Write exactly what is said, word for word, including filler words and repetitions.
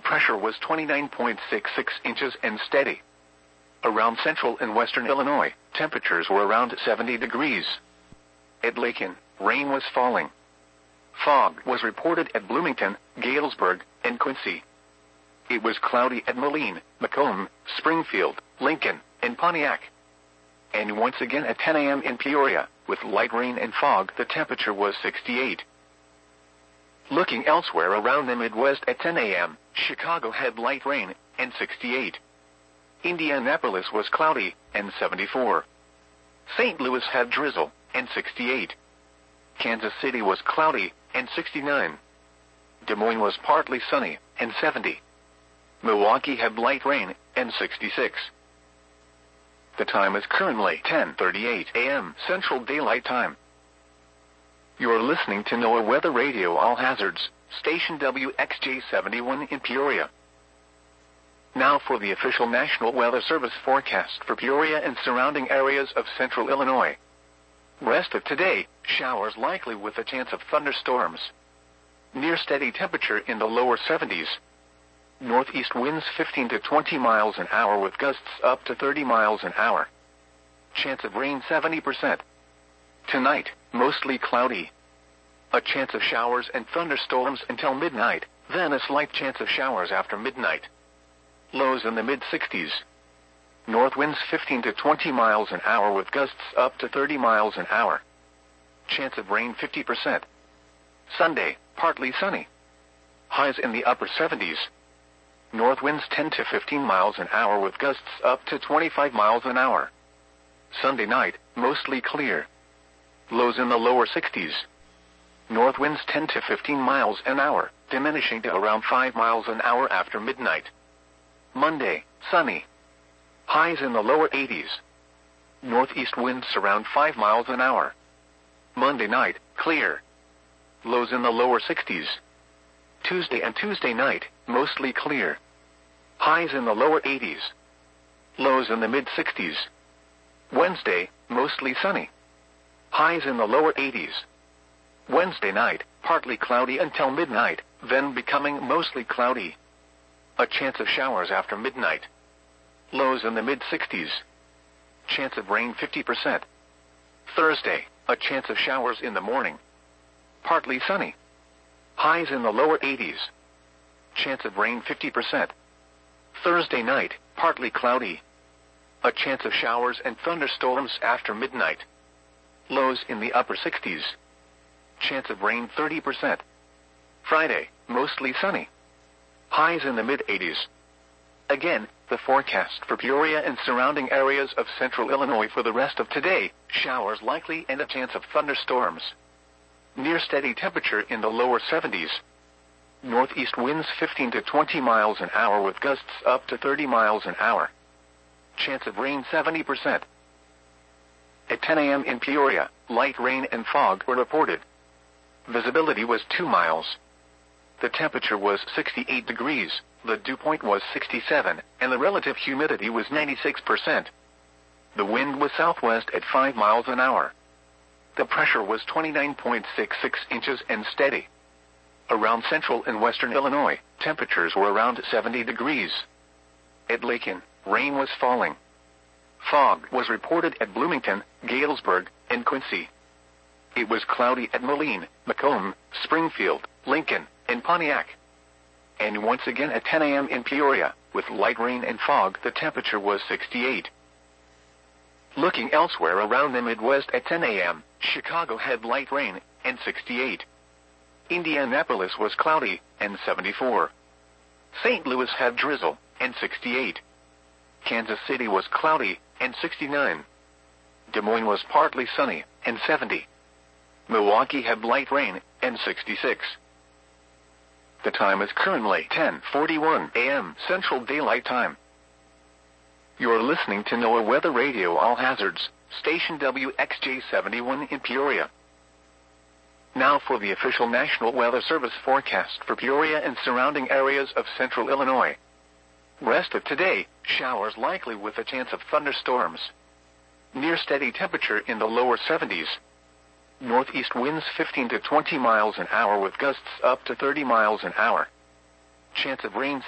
pressure was twenty-nine point six six inches and steady. Around central and western Illinois, temperatures were around seventy degrees. At Lakin, rain was falling. Fog was reported at Bloomington, Galesburg, and Quincy. It was cloudy at Moline, Macomb, Springfield, Lincoln, and Pontiac. And once again at ten a m in Peoria, with light rain and fog, the temperature was sixty-eight. Looking elsewhere around the Midwest at ten a m, Chicago had light rain and sixty-eight. Indianapolis was cloudy and seventy-four. Saint Louis had drizzle and sixty-eight. Kansas City was cloudy and sixty-nine. Des Moines was partly sunny and seventy. Milwaukee had light rain and sixty-six. The time is currently ten thirty-eight a m Central Daylight Time. You are listening to NOAA Weather Radio All Hazards, station W X J seventy-one in Peoria. Now for the official National Weather Service forecast for Peoria and surrounding areas of central Illinois. Rest of today, showers likely with a chance of thunderstorms. Near steady temperature in the lower seventies. Northeast winds fifteen to twenty miles an hour with gusts up to thirty miles an hour. Chance of rain seventy percent. Tonight, mostly cloudy. A chance of showers and thunderstorms until midnight, then a slight chance of showers after midnight. Lows in the mid-sixties. North winds fifteen to twenty miles an hour with gusts up to thirty miles an hour. Chance of rain fifty percent. Sunday, partly sunny. Highs in the upper seventies. North winds ten to fifteen miles an hour with gusts up to twenty-five miles an hour. Sunday night, mostly clear. Lows in the lower sixties. North winds ten to fifteen miles an hour, diminishing to around five miles an hour after midnight. Monday, sunny. Highs in the lower eighties. Northeast winds around five miles an hour. Monday night, clear. Lows in the lower sixties. Tuesday and Tuesday night, mostly clear. Highs in the lower eighties. Lows in the mid-sixties. Wednesday, mostly sunny. Highs in the lower eighties. Wednesday night, partly cloudy until midnight, then becoming mostly cloudy. A chance of showers after midnight. Lows in the mid-sixties. Chance of rain fifty percent. Thursday, a chance of showers in the morning. Partly sunny. Highs in the lower eighties. Chance of rain fifty percent. Thursday night, partly cloudy. A chance of showers and thunderstorms after midnight. Lows in the upper sixties. Chance of rain thirty percent. Friday, mostly sunny. Highs in the mid-eighties. Again, the forecast for Peoria and surrounding areas of central Illinois for the rest of today, showers likely and a chance of thunderstorms. Near steady temperature in the lower seventies. Northeast winds fifteen to twenty miles an hour with gusts up to thirty miles an hour. Chance of rain seventy percent. At ten a m in Peoria, light rain and fog were reported. Visibility was two miles. The temperature was sixty-eight degrees, the dew point was sixty-seven, and the relative humidity was ninety-six percent. The wind was southwest at five miles an hour. The pressure was twenty-nine point six six inches and steady. Around central and western Illinois, temperatures were around seventy degrees. At Lakin, rain was falling. Fog was reported at Bloomington, Galesburg, and Quincy. It was cloudy at Moline, Macomb, Springfield, Lincoln, and Pontiac. And once again at ten a m in Peoria, with light rain and fog, the temperature was sixty-eight. Looking elsewhere around the Midwest at ten a m, Chicago had light rain and sixty-eight. Indianapolis was cloudy and seventy-four. Saint Louis had drizzle and sixty-eight. Kansas City was cloudy and sixty-nine. Des Moines was partly sunny and seventy. Milwaukee had light rain and sixty-six. The time is currently ten forty-one a m Central Daylight Time. You are listening to NOAA Weather Radio All Hazards, station W X J seventy-one in Peoria. Now for the official National Weather Service forecast for Peoria and surrounding areas of central Illinois. Rest of today, showers likely with a chance of thunderstorms. Near steady temperature in the lower seventies. Northeast winds fifteen to twenty miles an hour with gusts up to thirty miles an hour. Chance of rain